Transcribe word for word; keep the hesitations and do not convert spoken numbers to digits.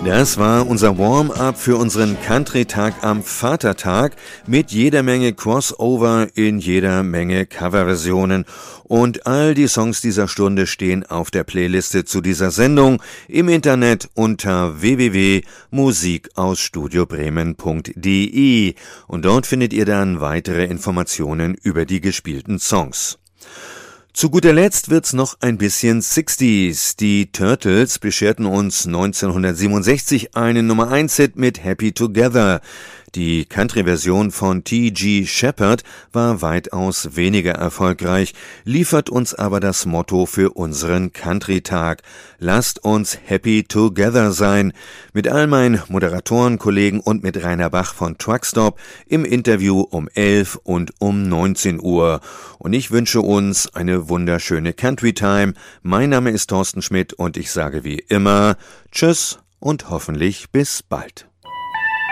Das war unser Warm-up für unseren Country-Tag am Vatertag mit jeder Menge Crossover in jeder Menge Coverversionen. Und all die Songs dieser Stunde stehen auf der Playliste zu dieser Sendung im Internet unter w w w punkt musik aus studio bremen punkt d e und dort findet ihr dann weitere Informationen über die gespielten Songs. Zu guter Letzt wird's noch ein bisschen sechziger. Die Turtles bescherten uns neunzehnhundertsiebenundsechzig einen Nummer eins Hit mit Happy Together. Die Country-Version von T G Sheppard war weitaus weniger erfolgreich, liefert uns aber das Motto für unseren Country-Tag. Lasst uns happy together sein. Mit all meinen Moderatorenkollegen und mit Rainer Bach von Truckstop im Interview um elf und um neunzehn Uhr. Und ich wünsche uns eine wunderschöne Country-Time. Mein Name ist Thorsten Schmidt und ich sage wie immer Tschüss und hoffentlich bis bald.